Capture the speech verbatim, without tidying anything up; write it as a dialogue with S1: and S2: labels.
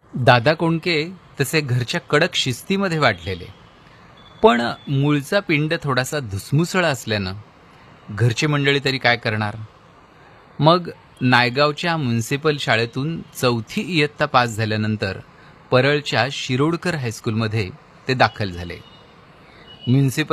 S1: दादा कोंडके तसे घरच्या कडक शिस्तीमध्ये वाढलेले, पण मूळचा पिंड थोडासा धुसमुसळा असल्यानं घरची मंडळी तरी काय करणार. मग नायगावच्या म्युनिसिपल शाळेतून चौथी इयत्ता पास झाल्यानंतर परळच्या शिरोडकर हायस्कूलमध्ये ते दाखल झाले. म्युनिसिपल